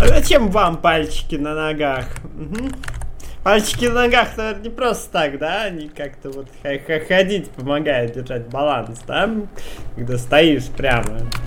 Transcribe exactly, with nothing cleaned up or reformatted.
А зачем вам пальчики на ногах? Угу. Пальчики на ногах, наверное, не просто так, да? Они как-то вот ходить помогают держать баланс, да? Когда стоишь прямо.